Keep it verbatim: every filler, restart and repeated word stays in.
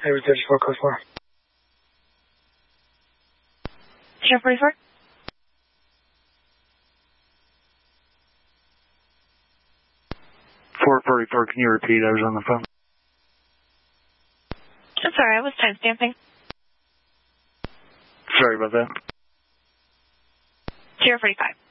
Highway thirty-four, code four. Share forty-four. four forty-four, can you repeat? I was on the phone. I'm sorry, I was time stamping. Sorry about that. Share forty-five.